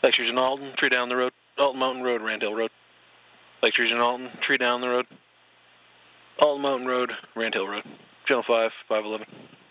Lakes Region Alton, tree down the road. Alton Mountain Road, Randhill Road. Lakes Region Alton, tree down the road. Alton Mountain Road, Randhill Road. Channel 5, 511.